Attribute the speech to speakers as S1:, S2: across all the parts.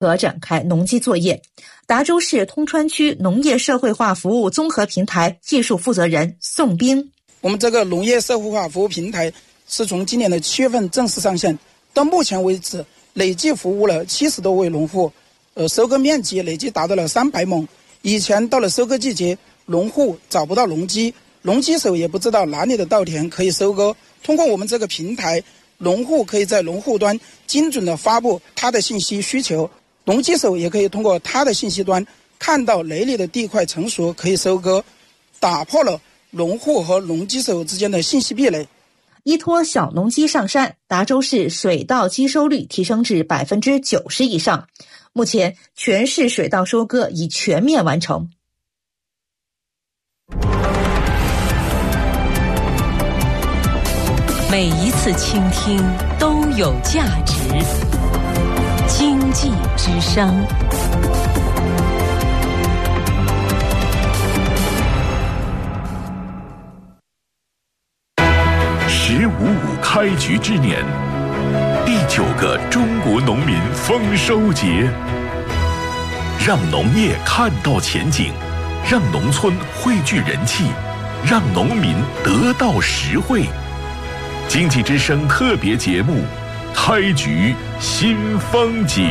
S1: 可展开农机作业。达州市通川区农业社会化服务综合平台技术负责人宋斌：
S2: 我们这个农业社会化服务平台是从今年的7月份正式上线，到目前为止累计服务了70多位农户，收割面积累计达到了300亩。以前到了收割季节，农户找不到农机，农机手也不知道哪里的稻田可以收割。通过我们这个平台，农户可以在农户端精准的发布他的信息需求，农机手也可以通过他的信息端看到哪里的地块成熟可以收割，打破了农户和农机手之间的信息壁垒。
S1: 依托小农机上山，达州市水稻机收率提升至90%以上。目前，全市水稻收割已全面完成。
S3: 每一次倾听都有价值。经济之声。
S4: 15.5开局之年，第9个中国农民丰收节，让农业看到前景，让农村汇聚人气，让农民得到实惠。经济之声特别节目，开局新风景。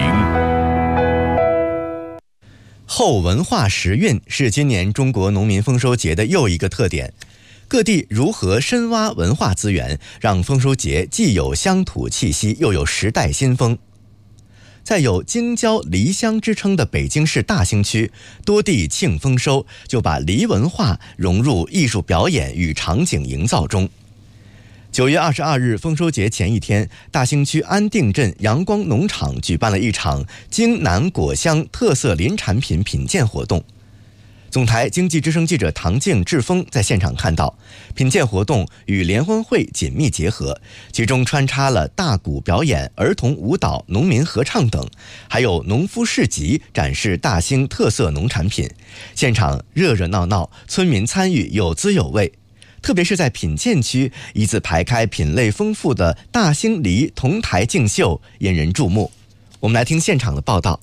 S5: 后文化时韵是今年中国农民丰收节的又一个特点。各地如何深挖文化资源，让丰收节既有乡土气息，又有时代新风。在有京郊梨乡之称的北京市大兴区，多地庆丰收，就把梨文化融入艺术表演与场景营造中。9月22日丰收节前一天，大兴区安定镇阳光农场举办了一场京南果香特色林产品品鉴活动。总台经济之声记者唐静、志峰在现场看到，品鉴活动与联欢会紧密结合，其中穿插了大鼓表演、儿童舞蹈、农民合唱等，还有农夫市集展示大兴特色农产品。现场热热闹闹，村民参与有滋有味。特别是在品鉴区，一字排开品类丰富的大兴梨同台竞秀，引人注目。我们来听现场的报道。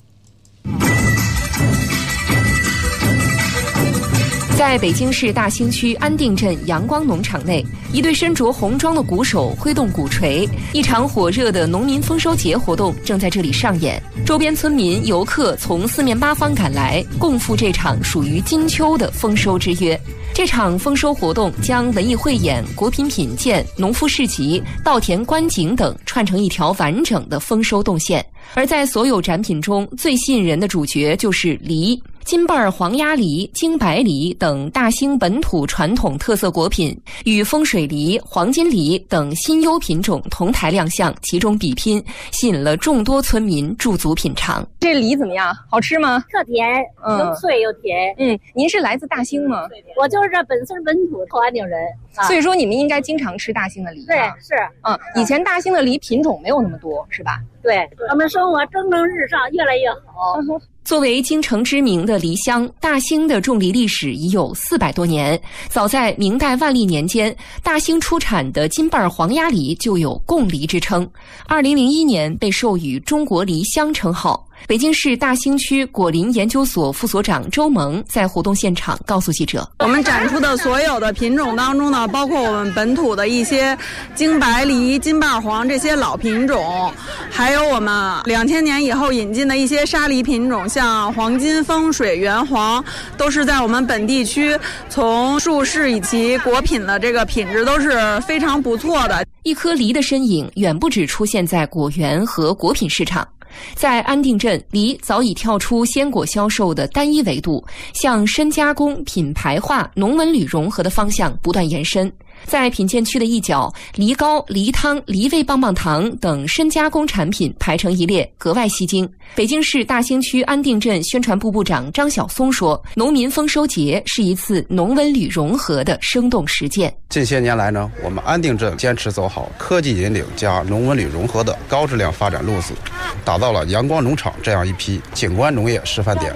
S6: 在北京市大兴区安定镇阳光农场内，一队身着红装的鼓手挥动鼓槌，一场火热的农民丰收节活动正在这里上演。周边村民、游客从四面八方赶来，共赴这场属于金秋的丰收之约。这场丰收活动将文艺汇演、果品品鉴、农夫市集、稻田观景等串成一条完整的丰收动线。而在所有展品中，最吸引人的主角就是梨。金瓣黄鸭梨、京白梨等大兴本土传统特色果品与风水梨、黄金梨等新优品种同台亮相，其中比拼，吸引了众多村民驻足品尝。
S7: 这梨怎么样？好吃吗？
S8: 特甜，又脆又甜。
S7: 您是来自大兴吗？
S8: 我就是这本村本土后安定人，
S7: 所以说你们应该经常吃大兴的梨。
S8: 对，是。
S7: 以前大兴的梨品种没有那么多，是吧？
S8: 对，我们生活蒸蒸日上，越来越好。
S6: 作为京城知名的梨乡，大兴的种梨历史已有400多年。早在明代万历年间，大兴出产的金瓣黄鸭梨就有贡梨之称。2001年被授予中国梨乡称号。北京市大兴区果林研究所副所长周萌在活动现场告诉记者，
S9: 我们展出的所有的品种当中呢，包括我们本土的一些京白梨、金瓣黄这些老品种，还有我们2000年以后引进的一些沙梨品种，像黄金、风水、圆黄，都是在我们本地区从树势以及果品的这个品质都是非常不错的。
S6: 一颗梨的身影远不只出现在果园和果品市场。在安定镇，梨早已跳出鲜果销售的单一维度，向深加工、品牌化、农文旅融合的方向不断延伸。在品鉴区的一角，梨膏、梨汤、梨味棒棒糖等深加工产品排成一列，格外吸睛。北京市大兴区安定镇宣传部部长张晓松说，农民丰收节是一次农文旅融合的生动实践。
S10: 近些年来呢，我们安定镇坚持走好科技引领加农文旅融合的高质量发展路子，打造了阳光农场这样一批景观农业示范点。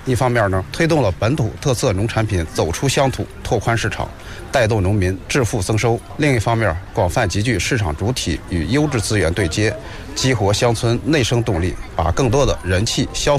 S10: 一方面呢，推动了本土特色农产品走出乡土，拓宽市场，带动农民致富增收；另一方面，广泛集聚市场主体与优质资源对接，激活乡村内生动力，把更多的人气消